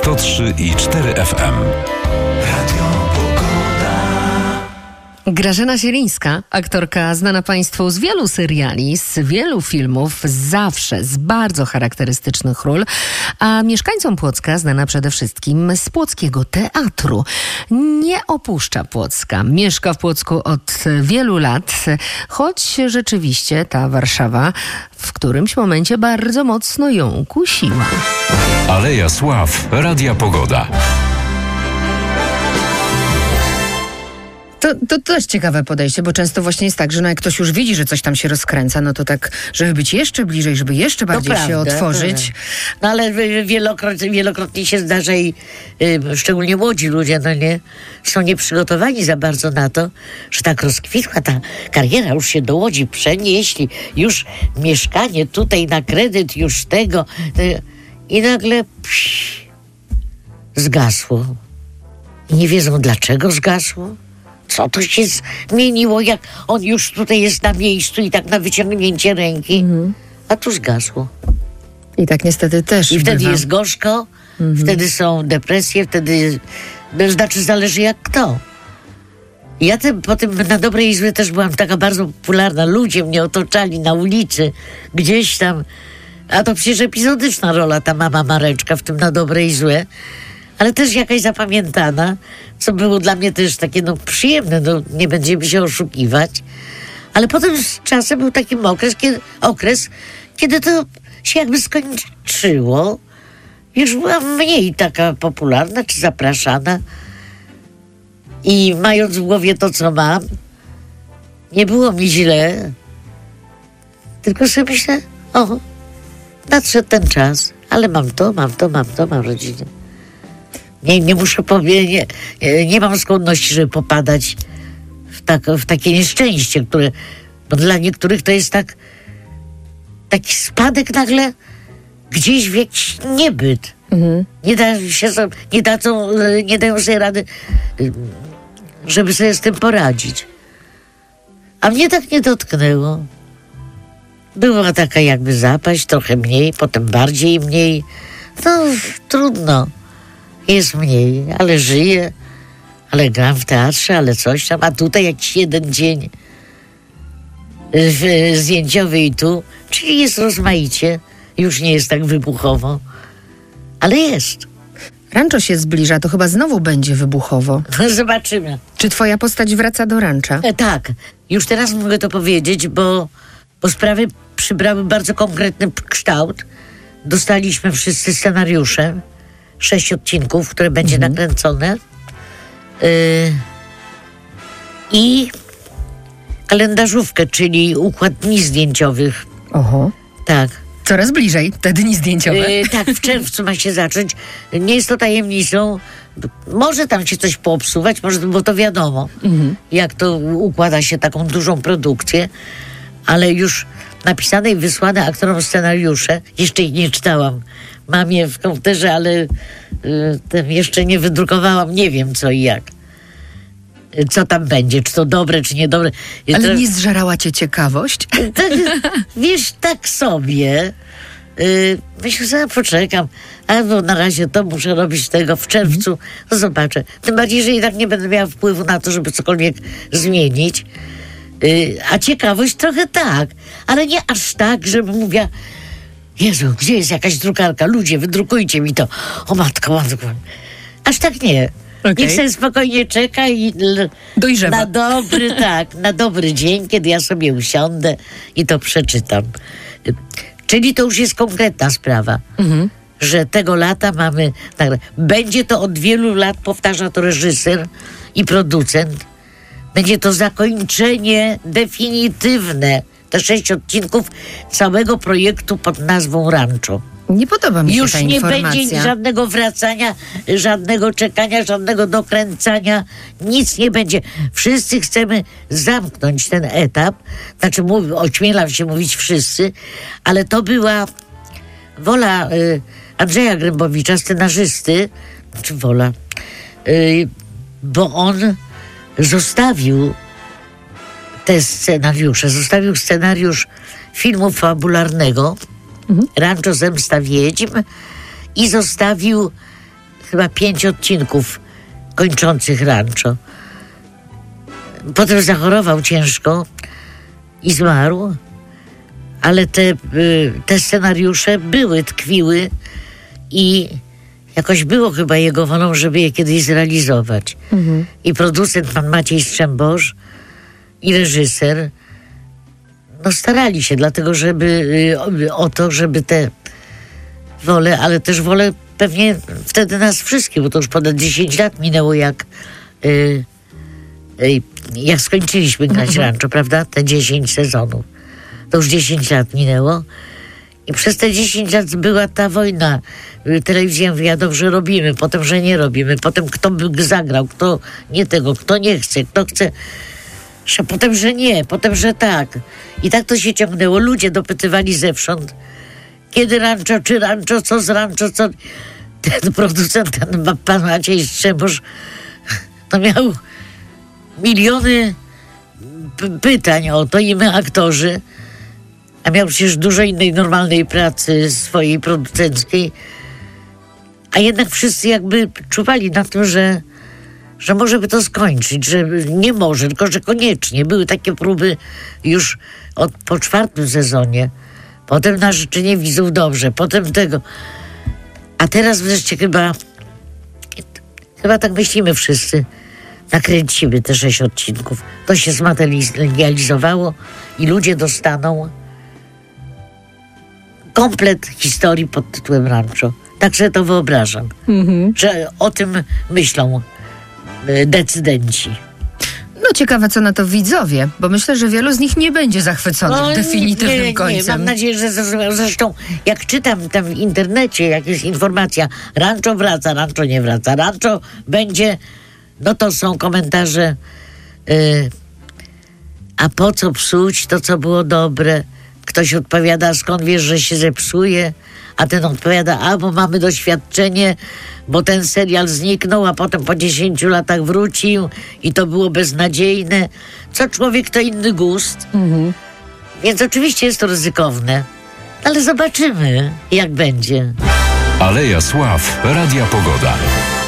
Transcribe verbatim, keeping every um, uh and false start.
sto trzy i cztery F M. Radio Grażyna Zielińska, aktorka znana Państwu z wielu seriali, z wielu filmów, zawsze z bardzo charakterystycznych ról, a mieszkańcom Płocka znana przede wszystkim z płockiego teatru. Nie opuszcza Płocka, mieszka w Płocku od wielu lat, choć rzeczywiście ta Warszawa w którymś momencie bardzo mocno ją kusiła. Aleja Sław, Radia Pogoda. To, to też ciekawe podejście, bo często właśnie jest tak, że no jak ktoś już widzi, że coś tam się rozkręca, no to tak, żeby być jeszcze bliżej, żeby jeszcze bardziej to się prawda, otworzyć. No ale wielokrotnie, wielokrotnie się zdarza i y, szczególnie młodzi ludzie, no nie, są nieprzygotowani za bardzo na to, że tak rozkwitła ta kariera, już się do Łodzi przenieśli, już mieszkanie tutaj na kredyt, już tego y, i nagle psz, zgasło. I nie wiedzą, dlaczego zgasło. Co to się zmieniło, jak on już tutaj jest na miejscu i tak na wyciągnięcie ręki, mhm. a tu zgasło. I tak niestety też I wtedy bywa. jest gorzko, mhm. wtedy są depresje, wtedy, znaczy zależy jak kto. Ja te, po tym na dobre i złe też byłam taka bardzo popularna, ludzie mnie otaczali na ulicy, gdzieś tam, a to przecież epizodyczna rola ta mama Mareczka w tym na dobre i złe, ale też jakaś zapamiętana, co było dla mnie też takie no przyjemne, no nie będziemy się oszukiwać. Ale potem z czasem był taki okres, kiedy, okres, kiedy to się jakby skończyło. Już byłam mniej taka popularna czy zapraszana. I mając w głowie to, co mam, nie było mi źle. Tylko sobie myślę, o, nadszedł ten czas, ale mam to, mam to, mam to, mam rodzinę. Nie, nie muszę powiedzieć, nie, nie mam skłonności, żeby popadać w, tak, w takie nieszczęście, które bo dla niektórych to jest tak taki spadek nagle gdzieś w jakiś niebyt. Mhm. Nie da się, nie, dadzą, nie dają sobie rady, żeby sobie z tym poradzić. A mnie tak nie dotknęło. Była taka jakby zapaść, trochę mniej, potem bardziej mniej. No trudno. Jest mniej, ale żyję, ale gram w teatrze, ale coś tam, a tutaj jakiś jeden dzień w, zdjęciowy i tu, czyli jest rozmaicie, już nie jest tak wybuchowo, ale jest. Rancho się zbliża, to chyba znowu będzie wybuchowo. Zobaczymy. Czy twoja postać wraca do rancza? E, tak, już teraz mogę to powiedzieć, bo, bo sprawy przybrały bardzo konkretny kształt. Dostaliśmy wszyscy scenariusze, sześć odcinków, które będzie mhm. nakręcone yy, i kalendarzówkę, czyli układ dni zdjęciowych. Oho. Tak. Coraz bliżej te dni zdjęciowe. Yy, tak, w czerwcu ma się zacząć. Nie jest to tajemnicą. Może tam się coś poobsuwać, może, bo to wiadomo, mhm. jak to układa się taką dużą produkcję, ale już napisane i wysłane aktorom scenariusze, jeszcze ich nie czytałam. Mam je w komputerze, ale y, jeszcze nie wydrukowałam, nie wiem co i jak. Y, co tam będzie, czy to dobre, czy niedobre. I ale to, nie zżerała cię ciekawość? tak, wiesz, tak sobie. Y, myślę sobie, poczekam, albo na razie to muszę robić tego w czerwcu, to zobaczę. Tym bardziej, że i tak nie będę miała wpływu na to, żeby cokolwiek zmienić. Y, a ciekawość trochę tak, ale nie aż tak, żebym mówiła, Jezu, gdzie jest jakaś drukarka? Ludzie, wydrukujcie mi to. O matko, matko. Aż tak nie. Okay. Niech sobie spokojnie czeka i l- dojrzewa. Na dobry, tak, na dobry dzień, kiedy ja sobie usiądę i to przeczytam. Czyli to już jest konkretna sprawa, mhm. że tego lata mamy... Tak, będzie to od wielu lat, powtarza to reżyser i producent, będzie to zakończenie definitywne, te sześć odcinków całego projektu pod nazwą Rancho. Nie podoba mi się Już ta nie informacja. będzie żadnego wracania, żadnego czekania, żadnego dokręcania. Nic nie będzie. Wszyscy chcemy zamknąć ten etap. Znaczy, mów, ośmielam się mówić wszyscy, ale to była wola y, Andrzeja Grębowicza, scenarzysty, czy wola, y, bo on zostawił te scenariusze. Zostawił scenariusz filmu fabularnego, mhm. Rancho Zemsta Wiedźm, i zostawił chyba pięć odcinków kończących Rancho. Potem zachorował ciężko i zmarł, ale te, te scenariusze były, tkwiły i jakoś było chyba jego wolą, żeby je kiedyś zrealizować. Mhm. I producent pan Maciej Strzembosz i reżyser no starali się, dlatego żeby o to, żeby te wolę, ale też wolę pewnie wtedy nas wszystkich, bo to już ponad dziesięć lat minęło, jak y, y, jak skończyliśmy grać mhm. Rancho, prawda? Te dziesięć sezonów. To już dziesięć lat minęło. I przez te dziesięć lat była ta wojna. Telewizja mówiła, dobrze robimy, potem, że nie robimy, potem kto by zagrał, kto nie tego, kto nie chce, kto chce, że potem, że nie, potem, że tak. I tak to się ciągnęło. Ludzie dopytywali zewsząd, kiedy Rancho, czy Rancho, co z Rancho, co... Ten producent, ten pan Maciej Strzembosz, to miał miliony p- pytań o to i my aktorzy, a miał przecież dużo innej normalnej pracy swojej producenckiej, a jednak wszyscy jakby czuwali na tym, że, że może by to skończyć, że nie może, tylko że koniecznie. Były takie próby już od, po czwartym sezonie, potem na życzenie widzów dobrze, potem tego. A teraz wreszcie chyba, chyba tak myślimy wszyscy, nakręcimy te sześć odcinków. To się zmaterializowało i ludzie dostaną komplet historii pod tytułem Rancho. Tak sobie to wyobrażam, mhm. że o tym myślą decydenci. No ciekawe, co na to widzowie, bo myślę, że wielu z nich nie będzie zachwyconych no, definitywnym nie, nie, końcem. Nie, mam nadzieję, że zresztą jak czytam tam w internecie, jak jest informacja, Rancho wraca, Rancho nie wraca, Rancho będzie, no to są komentarze yy, a po co psuć to, co było dobre? Ktoś odpowiada, skąd wiesz, że się zepsuje? A ten odpowiada, a bo mamy doświadczenie, bo ten serial zniknął, a potem po dziesięciu latach wrócił i to było beznadziejne. Co człowiek, to inny gust. Mhm. Więc oczywiście jest to ryzykowne, ale zobaczymy, jak będzie. Aleja Sław, Radia Pogoda.